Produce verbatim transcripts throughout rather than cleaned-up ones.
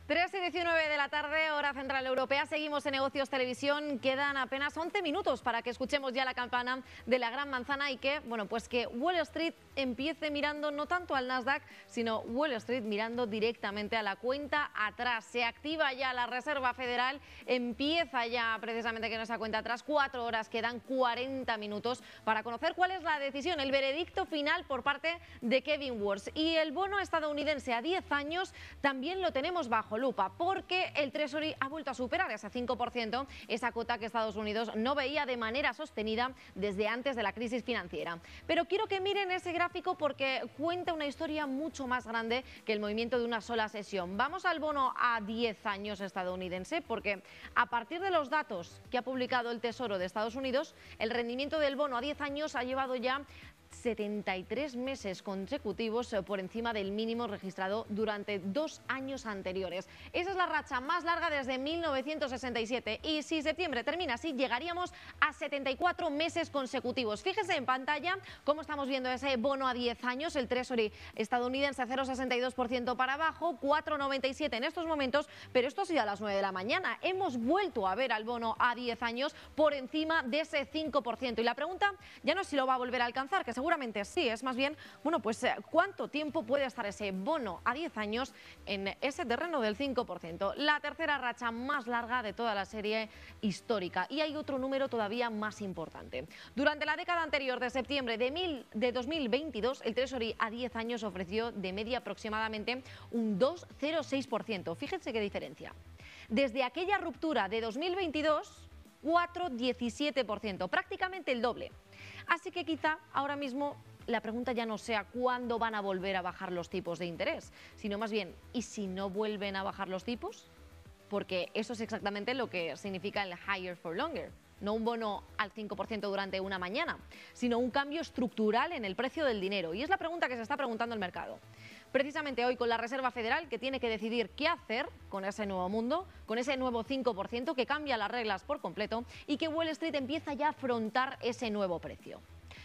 tres y diecinueve de la tarde, hora central europea. Seguimos en Negocios Televisión. Quedan apenas once minutos para que escuchemos ya la campana de la Gran Manzana y que, bueno, pues que Wall Street empiece mirando no tanto al Nasdaq, sino Wall Street mirando directamente a la cuenta atrás. Se activa ya la Reserva Federal, empieza ya precisamente que en esa cuenta atrás. Cuatro horas, quedan cuarenta minutos para conocer cuál es la decisión, el veredicto final por parte de Kevin Warsh. Y el bono estadounidense a diez años también lo tenemos bajo lupa, porque el Treasury ha vuelto a superar ese cinco por ciento, esa cota que Estados Unidos no veía de manera sostenida desde antes de la crisis financiera. Pero quiero que miren ese gráfico porque cuenta una historia mucho más grande que el movimiento de una sola sesión. Vamos al bono a diez años estadounidense, porque a partir de los datos que ha publicado el Tesoro de Estados Unidos, el rendimiento del bono a diez años ha llevado ya setenta y tres meses consecutivos por encima del mínimo registrado durante dos años anteriores. Esa es la racha más larga desde mil novecientos sesenta y siete y si septiembre termina así llegaríamos a setenta y cuatro meses consecutivos. Fíjense en pantalla cómo estamos viendo ese bono a diez años, el Treasury estadounidense cero coma sesenta y dos por ciento para abajo, cuatro coma noventa y siete en estos momentos, pero esto ha sido a las nueve de la mañana. Hemos vuelto a ver al bono a diez años por encima de ese cinco por ciento y la pregunta ya no es si lo va a volver a alcanzar, que seguramente sí, es más bien, bueno, pues cuánto tiempo puede estar ese bono a diez años en ese terreno del cinco por ciento. La tercera racha más larga de toda la serie histórica. Y hay otro número todavía más importante. Durante la década anterior de septiembre de, mil, de dos mil veintidós, el Treasury a diez años ofreció de media aproximadamente un dos coma cero seis por ciento. Fíjense qué diferencia. Desde aquella ruptura de dos mil veintidós, cuatro coma diecisiete por ciento, prácticamente el doble. Así que quizá ahora mismo la pregunta ya no sea cuándo van a volver a bajar los tipos de interés, sino más bien, ¿y si no vuelven a bajar los tipos? Porque eso es exactamente lo que significa el higher for longer. No un bono al cinco por ciento durante una mañana, sino un cambio estructural en el precio del dinero. Y es la pregunta que se está preguntando el mercado. Precisamente hoy con la Reserva Federal, que tiene que decidir qué hacer con ese nuevo mundo, con ese nuevo cinco por ciento que cambia las reglas por completo y que Wall Street empieza ya a afrontar ese nuevo precio.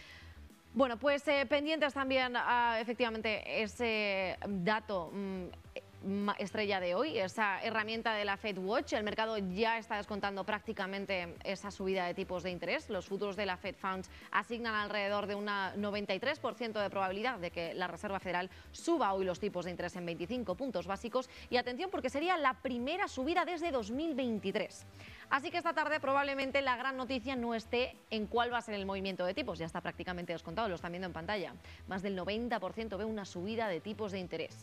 Bueno, pues eh, pendientes también a, efectivamente, ese dato mmm, estrella de hoy, esa herramienta de la Fed Watch. El mercado ya está descontando prácticamente esa subida de tipos de interés. Los futuros de la Fed Funds asignan alrededor de un noventa y tres por ciento de probabilidad de que la Reserva Federal suba hoy los tipos de interés en veinticinco puntos básicos. Y atención, porque sería la primera subida desde dos mil veintitrés. Así que esta tarde probablemente la gran noticia no esté en cuál va a ser el movimiento de tipos. Ya está prácticamente descontado, lo están viendo en pantalla. Más del noventa por ciento ve una subida de tipos de interés.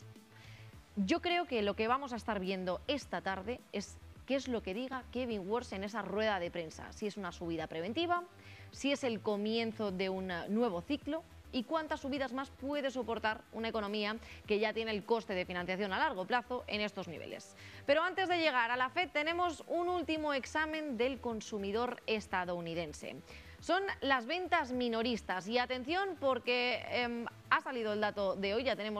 Yo creo que lo que vamos a estar viendo esta tarde es qué es lo que diga Kevin Warsh en esa rueda de prensa. Si es una subida preventiva, si es el comienzo de un nuevo ciclo y cuántas subidas más puede soportar una economía que ya tiene el coste de financiación a largo plazo en estos niveles. Pero antes de llegar a la Fed tenemos un último examen del consumidor estadounidense. Son las ventas minoristas y atención porque eh, ha salido el dato de hoy, ya tenemos